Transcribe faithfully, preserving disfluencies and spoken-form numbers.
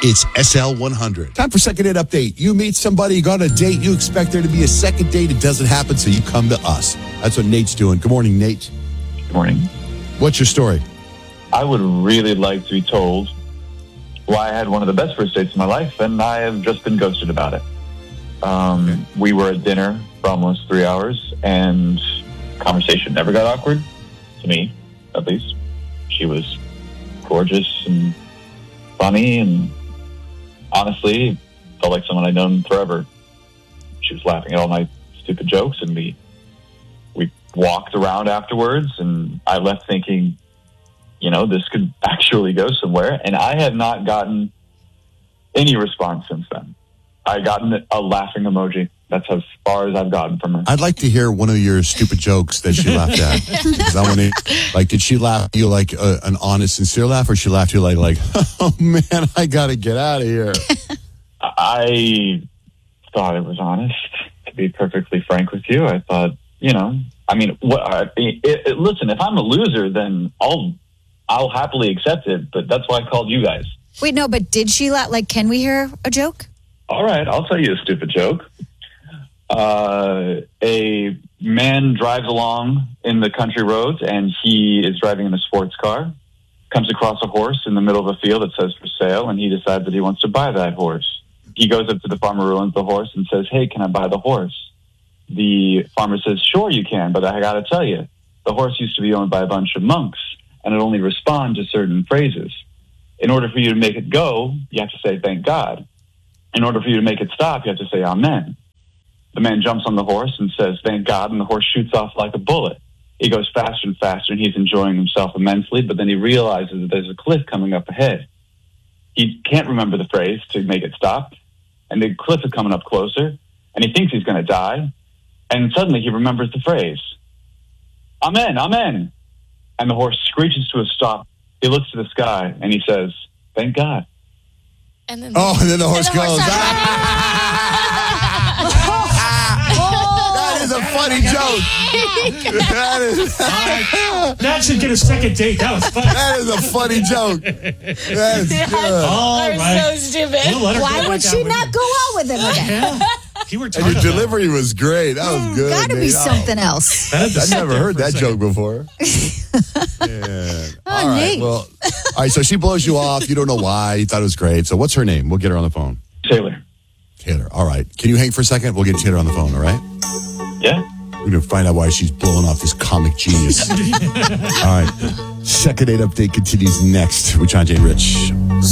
It's S L one hundred. Time for second date update. You meet somebody, you go on a date, you expect there to be a second date. It doesn't happen, so you come to us. That's what Nate's doing. Good morning, Nate. Good morning. What's your story? I would really like to be told why I had one of the best first dates of my life, and I have just been ghosted about it. Um, okay. We were at dinner for almost three hours, and conversation never got awkward, to me, at least. She was gorgeous and funny, and honestly, felt like someone I'd known forever. She was laughing at all my stupid jokes, and we we walked around afterwards, and I left thinking, you know, this could actually go somewhere. And I have not gotten any response since then. I gotten a laughing emoji. That's as far as I've gotten from her. I'd like to hear one of your stupid jokes that she laughed at. 'Cause I want to, like, did she laugh at you like a, an honest, sincere laugh, or she laughed at you like, like, oh man, I got to get out of here? I thought it was honest, to be perfectly frank with you. I thought, you know, I mean, what? I, it, it, listen, if I'm a loser, then I'll I'll happily accept it. But that's why I called you guys. Wait, no, but did she laugh? Like, can we hear a joke? All right, I'll tell you a stupid joke. Uh, a man drives along in the country roads, and he is driving in a sports car, comes across a horse in the middle of a field that says for sale, and he decides that he wants to buy that horse. He goes up to the farmer who owns the horse and says, hey, can I buy the horse? The farmer says, sure you can, but I got to tell you, the horse used to be owned by a bunch of monks, and it only responds to certain phrases. In order for you to make it go, you have to say, thank God. In order for you to make it stop, you have to say, amen. The man jumps on the horse and says, thank God, and the horse shoots off like a bullet. He goes faster and faster, and he's enjoying himself immensely, but then he realizes that there's a cliff coming up ahead. He can't remember the phrase to make it stop, and the cliff is coming up closer, and he thinks he's going to die, and suddenly he remembers the phrase, amen, amen. And the horse screeches to a stop. He looks to the sky, and he says, thank God. And then oh, and then the horse the goes. horse That is a funny joke. that, is, that should get a second date. That was funny. That is a funny joke. That's good. All right. So stupid. We'll Why would she not go out with him again? Yeah. You were and your delivery that. was great. That was good. Gotta be something else. I've never heard that joke before. Yeah. Oh, all right. Nate. Well, all right. So she blows you off. You don't know why. You thought it was great. So what's her name? We'll get her on the phone. Taylor. Taylor. All right. Can you hang for a second? We'll get Taylor on the phone. All right. Yeah. We're going to find out why she's blowing off this comic genius. All right. Second date update continues next with John J. Rich.